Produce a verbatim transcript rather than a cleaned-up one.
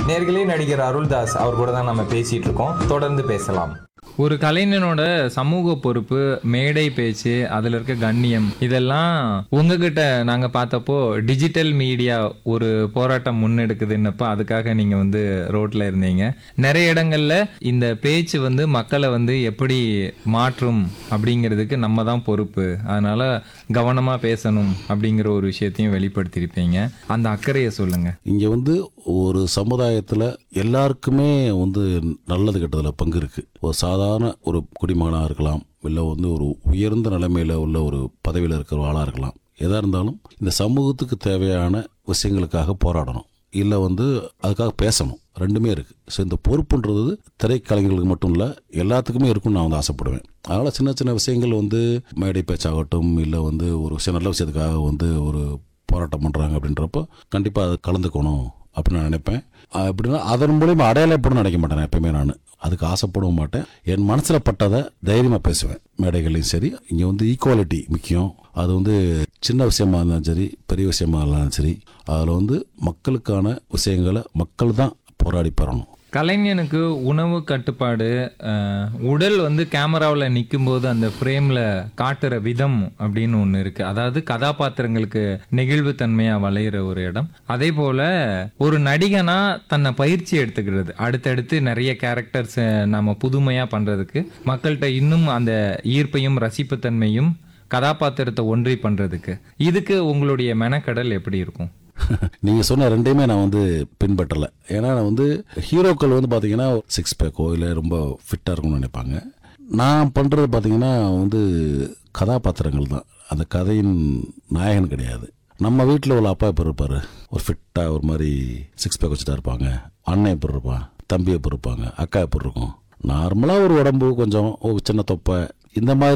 நேர்களே, நடிகர் அருள்தாஸ் அவர் கூட தான் நம்ம பேசிட்டு இருக்கோம். தொடர்ந்து பேசலாம். ஒரு கலைஞனோட சமூக பொறுப்பு, மேடை பேச்சு, அதில் இருக்க கண்ணியம், இதெல்லாம் உங்ககிட்ட நாங்கள் பார்த்தப்போ டிஜிட்டல் மீடியா ஒரு போராட்டம் முன்னெடுக்குதுன்னப்ப அதுக்காக நீங்கள் வந்து ரோட்டில் இருந்தீங்க. நிறைய இடங்கள்ல இந்த பேச்சு வந்து மக்களை வந்து எப்படி மாற்றும் அப்படிங்கிறதுக்கு நம்ம தான் பொறுப்பு, அதனால கவனமாக பேசணும் அப்படிங்கிற ஒரு விஷயத்தையும் வெளிப்படுத்தியிருப்பீங்க. அந்த அக்கறையை சொல்லுங்க. இங்கே வந்து ஒரு சமுதாயத்தில் எல்லாருக்குமே வந்து நல்லது கெட்டதில் பங்கு இருக்குது. ஒரு சாதாரண ஒரு குடிமகனாக இருக்கலாம், இல்லை வந்து ஒரு உயர்ந்த நிலைமையில் உள்ள ஒரு பதவியில் இருக்கிற ஆளாக இருக்கலாம். எதாக இருந்தாலும் இந்த சமூகத்துக்கு தேவையான விஷயங்களுக்காக போராடணும், இல்லை வந்து அதுக்காக பேசணும். ரெண்டுமே இருக்குது. ஸோ இந்த பொறுப்புன்றது திரைக்கலைஞர்களுக்கு மட்டும் இல்லை, எல்லாத்துக்குமே இருக்குன்னு நான் வந்து ஆசைப்படுவேன். அதனால் சின்ன சின்ன விஷயங்கள் வந்து மேடை பேச்சாகட்டும், இல்லை வந்து ஒரு விஷயம் நல்ல விஷயத்துக்காக வந்து ஒரு போராட்டம் பண்ணுறாங்க அப்படின்றப்போ கண்டிப்பாக அதை கலந்துக்கணும் அப்படின்னு நான் நினைப்பேன். எப்படின்னா அதன் மூலியமா அடையாளப்படும் நினைக்க மாட்டேன். எப்பயுமே நான் அதுக்கு ஆசைப்படவும் மாட்டேன். என் மனசில் பட்டதை தைரியமாக பேசுவேன். மேடைகளையும் சரி, இங்கே வந்து ஈக்குவாலிட்டி முக்கியம். அது வந்து சின்ன விஷயமா இருந்தாலும் சரி, பெரிய விஷயமா இருந்தாலும் சரி, அதில் வந்து மக்களுக்கான விஷயங்களை மக்கள் தான் போராடி பெறணும். கலைஞனுக்கு உணவு கட்டுப்பாடு, உடல் வந்து கேமராவில் நிற்கும்போது அந்த ஃப்ரேமில் காட்டுற விதம் அப்படின்னு ஒன்று இருக்குது. அதாவது கதாபாத்திரங்களுக்கு நெகிழ்வுத்தன்மையாக வளையிற ஒரு இடம். அதே போல் ஒரு நடிகனாக தன்னை பயிற்சி எடுத்துக்கிறது, அடுத்தடுத்து நிறைய கேரக்டர்ஸ் நம்ம புதுமையாக பண்ணுறதுக்கு, மக்கள்கிட்ட இன்னும் அந்த ஈர்ப்பையும் ரசிப்புத்தன்மையும் கதாபாத்திரத்தை ஒன்றி பண்ணுறதுக்கு, இதுக்கு உங்களுடைய மெனக்கடல் எப்படி இருக்கும்? நீங்கள் சொன்ன ரெண்டையுமே நான் வந்து பின்பற்றலை. ஏன்னா நான் வந்து ஹீரோக்கள் வந்து பார்த்தீங்கன்னா சிக்ஸ் பேக்கோ இல்லை ரொம்ப ஃபிட்டாக இருக்கும்னு நினைப்பாங்க. நான் பண்ணுறது பார்த்தீங்கன்னா வந்து கதாபாத்திரங்கள் தான், அந்த கதையின் நாயகன் கிடையாது. நம்ம வீட்டில் உள்ள அப்பா எப்படி இருப்பார், ஒரு ஃபிட்டாக ஒரு மாதிரி சிக்ஸ் பேக் வச்சுட்டா இருப்பாங்க. அண்ணன் எப்படி இருப்பான், தம்பி எப்படி இருப்பாங்க, அக்கா எப்படி இருக்கும், நார்மலாக ஒரு உடம்பு கொஞ்சம் ஒரு சின்ன தொப்பை, இந்த மாதிரி